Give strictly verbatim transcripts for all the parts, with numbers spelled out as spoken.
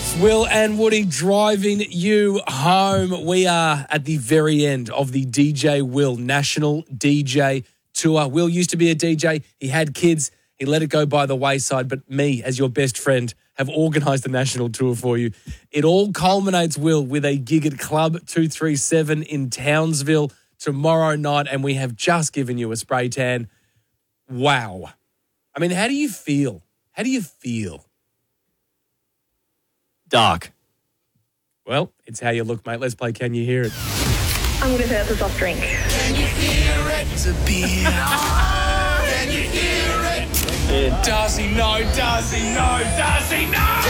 Will and Woody driving you home. We are at the very end of the D J Will National D J Tour. Will used to be a D J. He had kids. He let it go by the wayside. But me, as your best friend, have organised the national tour for you. It all culminates, Will, with a gig at Club two three seven in Townsville tomorrow night. And we have just given you a spray tan. Wow. I mean, how do you feel? How do you feel? Dark. Well, it's how you look, mate. Let's play Can You Hear It? I'm going to say that's a soft drink. Can you hear it? It's a beer. Can you hear it? Yeah. Does he know? Does he know? Does he know?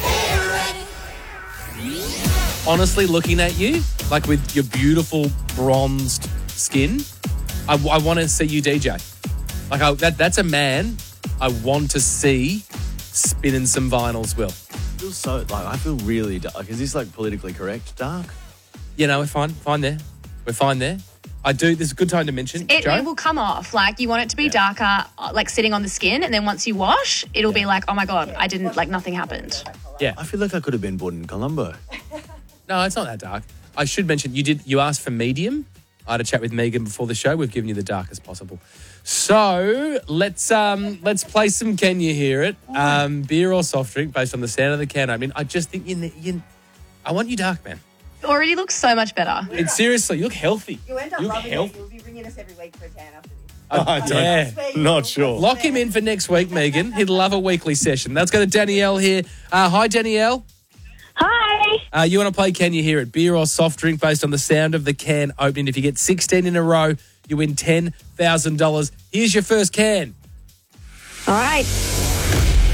Honestly, looking at you, like with your beautiful bronzed skin, I, I want to see you D J. Like I, that, that's a man I want to see spinning some vinyls, Will. I feel so, like, I feel really dark. Is this, like, politically correct, dark? You know, we're fine. Fine there. We're fine there. I do. This is a good time to mention. It, Joe? it will come off. Like, you want it to be Yeah. darker, uh, like, sitting on the skin, and then once you wash, it'll be like, oh, my God, I didn't, like, nothing happened. Yeah. I feel like I could have been born in Colombo. No, it's not that dark. I should mention, you did. You asked for medium. I had a chat with Megan before the show. We've given you the darkest possible. So let's um let's play some Can You Hear It? Um, beer or soft drink based on the sound of the can. I mean, I just think you, ne- you I want you dark, man. Already looks so much better. It's seriously, you look healthy. You end up You look loving healthy. it. You'll be ringing us every week for a tan after this. I don't, Yeah. not sure. Lock him in for next week, Megan. He'd love a weekly session. Let's go to Danielle here. Uh, hi, Danielle. Hi. Uh, you want to play Can You Hear It? Beer or soft drink based on the sound of the can opening. If you get sixteen in a row, you win ten thousand dollars. Here's your first can. All right.